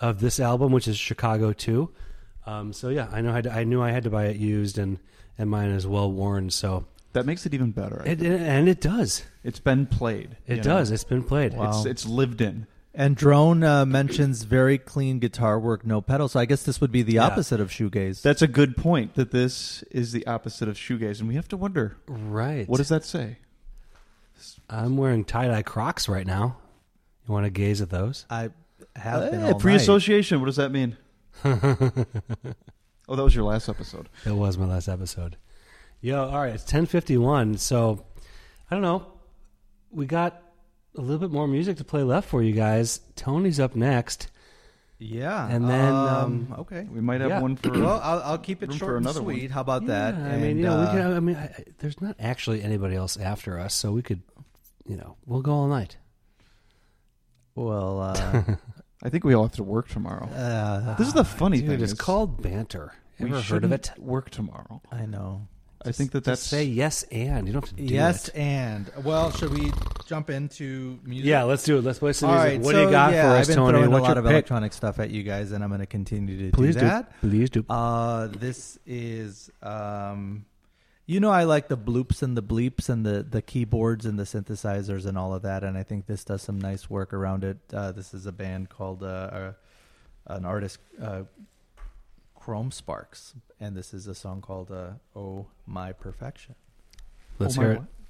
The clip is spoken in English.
of this album, which is Chicago 2. So yeah, I knew I had to buy it used, and mine is well worn. So that makes it even better. And it does. It's been played. It does. It's been played. Wow. It's lived in. And Drone mentions very clean guitar work, no pedals. So I guess this would be the opposite of shoegaze. That's a good point, that this is the opposite of shoegaze. And we have to wonder, right? What does that say? I'm wearing tie-dye Crocs right now. You want to gaze at those? I have been all pre-association. What does that mean? Oh, that was your last episode. It was my last episode. Yo, all right, it's 10:51. So I don't know. We got a little bit more music to play left for you guys. Tony's up next. Yeah. And then okay. We might have one for well, I'll keep it short and sweet. How about that? I mean, we can, there's not actually anybody else after us, so we could, we'll go all night. Well, I think we all have to work tomorrow. This is the funny thing. It's called banter. Ever heard of it? Work tomorrow. I know. I think that's... say yes and. You don't have to do it. Yes and. Well, should we jump into music? Yeah, let's do it. Let's play some All music. Right, what do you got for us, I've been Tony? throwing What's a lot your of pick? electronic stuff at you guys, and I'm going to continue to do that. Please do. This is... I like the bloops and the bleeps and the keyboards and the synthesizers and all of that, and I think this does some nice work around it. This is a band called... an artist... Chrome Sparks, and this is a song called "Oh My Perfection." Let's hear it.